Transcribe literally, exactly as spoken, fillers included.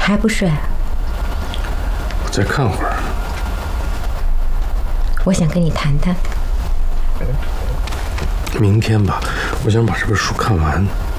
还不睡？ 我再看会儿。 我想跟你谈谈。 明天吧，我想把这本书看完。